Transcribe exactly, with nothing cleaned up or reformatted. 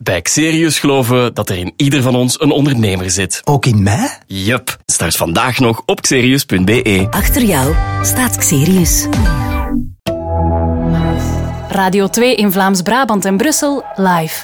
Bij Xerius geloven we dat er in ieder van ons een ondernemer zit. Ook in mij? Yup. Start vandaag nog op xerius punt b e. Achter jou staat Xerius. Radio twee in Vlaams-Brabant en Brussel live.